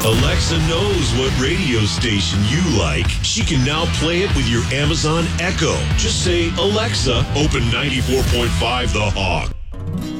Alexa knows what radio station you like. She can now play it with your Amazon Echo. Just say, Alexa, open 94.5 The Hog.